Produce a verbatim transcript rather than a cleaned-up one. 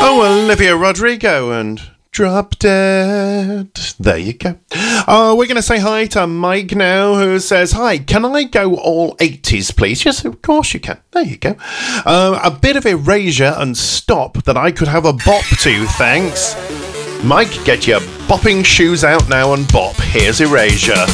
Oh, Olivia Rodrigo and Drop Dead. There you go. Oh, we're going to say hi to Mike now, who says, hi, can I go all eighties, please? Yes, of course you can. There you go. Uh, a bit of Erasure and Stop that I could have a bop to, thanks. Mike, get your bopping shoes out now and bop. Here's Erasure.